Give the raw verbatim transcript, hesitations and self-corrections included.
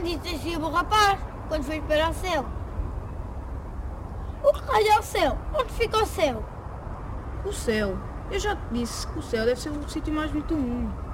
disse assim o rapaz, quando foi para o céu. O que raio é o céu? Onde fica o céu? O céu? Eu já te disse que o céu deve ser o sítio mais bonito do mundo.